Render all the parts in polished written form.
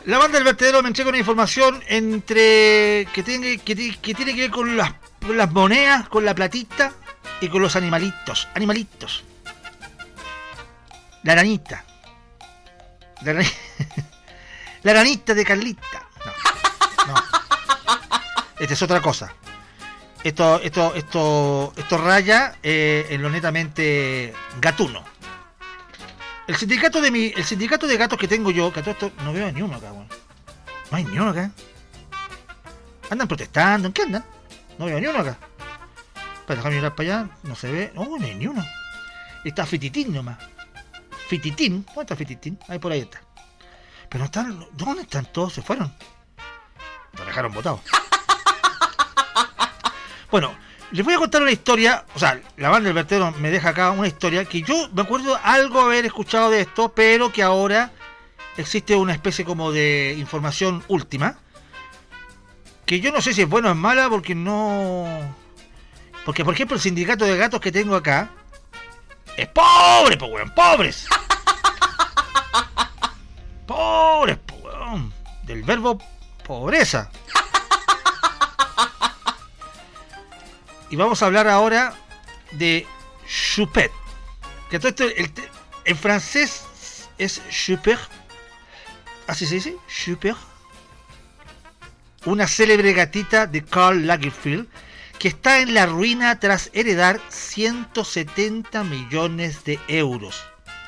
La banda del vertedero me entrega una información que tiene que ver con las monedas, con la platita y con los animalitos. La ranita. La ranita de Carlita. No. Esta es otra cosa. Esto raya en lo netamente gatuno. El sindicato de gatos que tengo yo, que a todo esto no veo ni uno acá, bueno. No hay ni uno acá. Andan protestando, ¿en qué andan? No veo ni uno acá. Para dejar mirar para allá, no se ve. No hay ni uno. Está Fititín nomás. Fititín, ¿dónde está Fititín? Ahí por ahí está. Pero no están, ¿dónde están todos? Se fueron. Lo dejaron botados. Bueno, les voy a contar una historia, o sea, la banda del vertedero me deja acá una historia que yo me acuerdo algo haber escuchado de esto, pero que ahora existe una especie como de información última, que yo no sé si es buena o es mala, porque, por ejemplo, el sindicato de gatos que tengo acá es pobre, pues weón, pobres. Pobres, pues weón, del verbo pobreza. Y vamos a hablar ahora de Choupette. Que todo esto, en francés es Choupette. Así se dice, Choupette. Una célebre gatita de Karl Lagerfeld que está en la ruina tras heredar 170 millones de euros.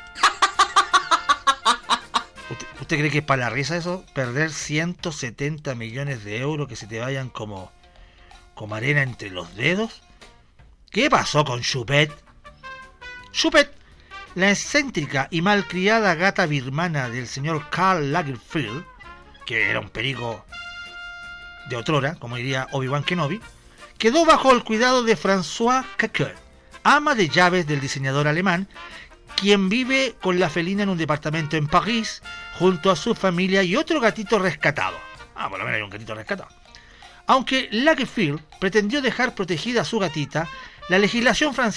¿Usted cree que es para la risa eso? Perder 170 millones de euros que se te vayan como arena entre los dedos. ¿Qué pasó con Choupette? Choupette, la excéntrica y malcriada gata birmana del señor Karl Lagerfeld, que era un perico de otrora, como diría Obi-Wan Kenobi, quedó bajo el cuidado de François Caquet, ama de llaves del diseñador alemán, quien vive con la felina en un departamento en París, junto a su familia y otro gatito rescatado. Por lo menos hay un gatito rescatado. Aunque Lagerfeld pretendió dejar protegida a su gatita, la legislación francesa